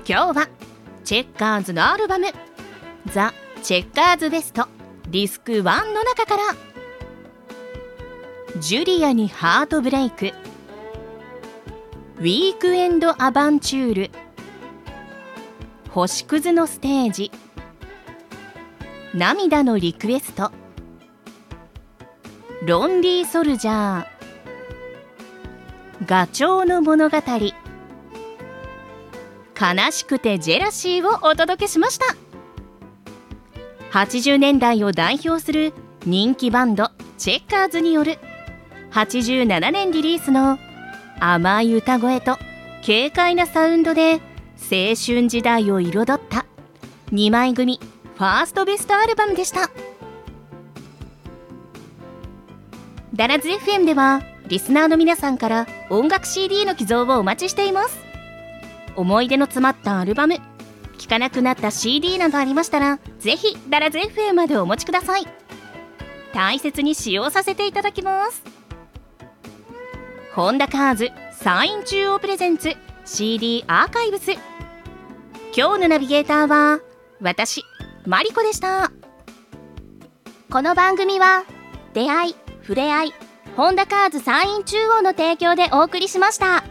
今日はチェッカーズのアルバムザ・チェッカーズベストディスク1の中からジュリアにハートブレイク、ウィークエンドアバンチュール、星屑のステージ、涙のリクエスト、ロンリーソルジャー、ガチョウの物語、悲しくてジェラシーをお届けしました。80年代を代表する人気バンドチェッカーズによる87年リリースの甘い歌声と軽快なサウンドで青春時代を彩った2枚組ファーストベストアルバムでした。ダラズ FM ではリスナーの皆さんから音楽 CD の寄贈をお待ちしています。思い出の詰まったアルバム、聴かなくなった CD などありましたら、ぜひダラズ FM までお持ちください。大切に使用させていただきます。ホンダカーズサイン中央プレゼンツ CD アーカイブス。今日のナビゲーターは私マリコでした。 この番組は出会い、触れ合い、ホンダカーズ山陰中央の提供でお送りしました。